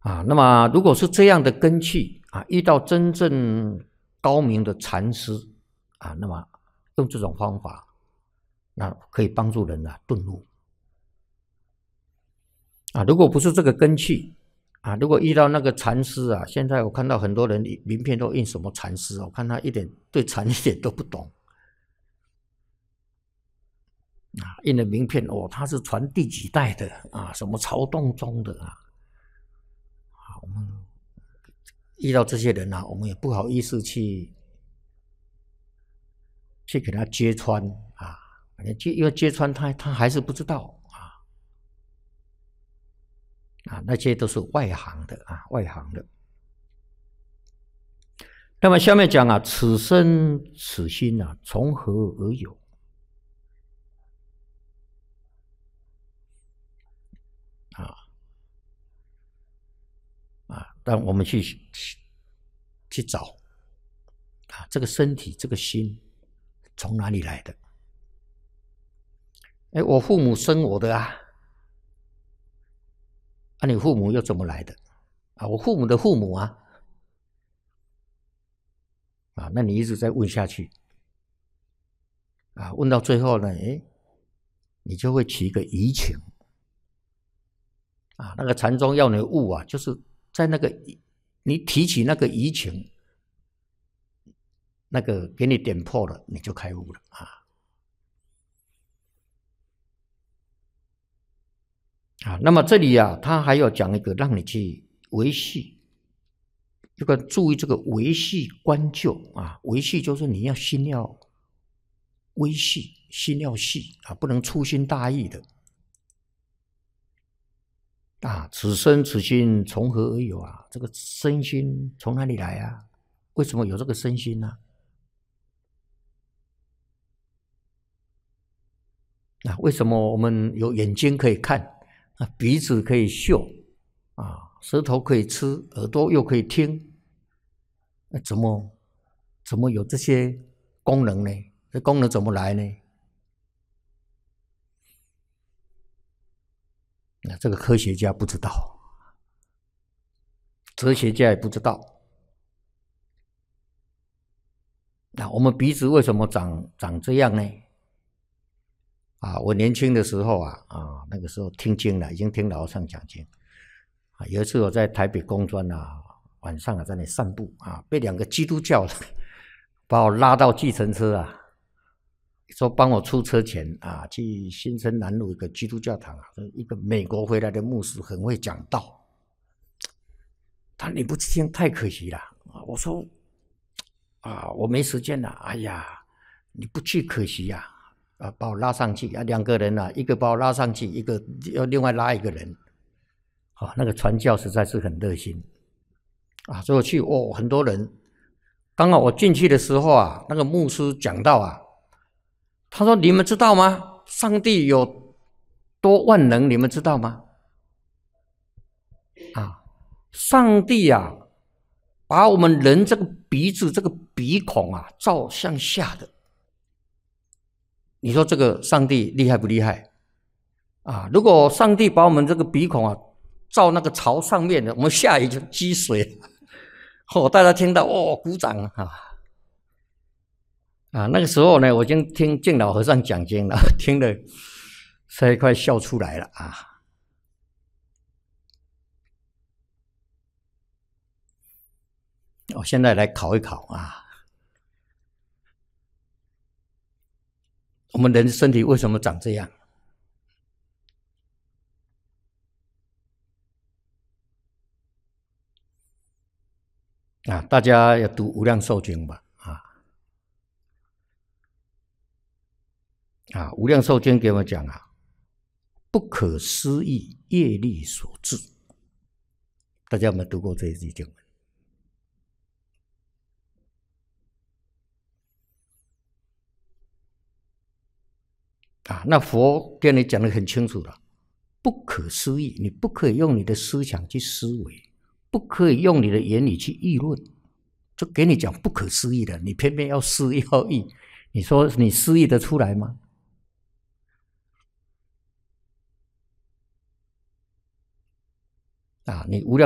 那么如果是这样的根器遇到真正高明的禅师那么用这种方法，那可以帮助人顿悟如果不是这个根器如果遇到那个禅师现在我看到很多人名片都印什么禅师我看他对禅一点都不懂印的名片他是传第几代的什么曹洞宗的我们遇到这些人我们也不好意思去给他揭穿因为揭穿他还是不知道那些都是外行的外行的。那么下面讲此身此心从何而有？但我们去找这个身体这个心从哪里来的？我父母生我的你父母又怎么来的？我父母的父母那你一直在问下去问到最后呢，你就会起一个疑情那个禅宗要你悟就是在那个你提起那个疑情，那个给你点破了，你就开悟了那么这里他还要讲一个让你去维系，这个注意这个维系观究维系就是你要心要微细，心要细不能粗心大意的此身此心从何而有这个身心从哪里来为什么有这个身心呢？为什么我们有眼睛可以看鼻子可以嗅舌头可以吃，耳朵又可以听怎么有这些功能呢？这功能怎么来呢？这个科学家不知道，哲学家也不知道我们鼻子为什么长这样呢？我年轻的时候那个时候听经了，已经听老和尚讲经有一次我在台北工专晚上在那里散步被2个基督教把我拉到计程车说帮我出车钱去新生南路一个基督教堂一个美国回来的牧师很会讲道，你不听太可惜了我说我没时间了，哎呀你不去可惜把我拉上去2个人一个把我拉上去，一个要另外拉一个人那个传教实在是很热心所以我去很多人，刚好我进去的时候那个牧师讲到他说你们知道吗？上帝有多万能，你们知道吗？上帝把我们人这个鼻子这个鼻孔照向下的，你说这个上帝厉害不厉害如果上帝把我们这个鼻孔照那个朝上面的，我们下雨就积水大家听到鼓掌那个时候呢，我已经听净老和尚讲经了，听了才快笑出来了我现在来考一考我们人身体为什么长这样？大家要读《无量寿经》吧无量寿经给我们讲不可思议业力所致。大家有没有读过这一句经文？那佛跟你讲得很清楚了，不可思议，你不可以用你的思想去思维，不可以用你的言语去议论，就给你讲不可思议的，你偏偏要思要议，你说你思议得出来吗？你无量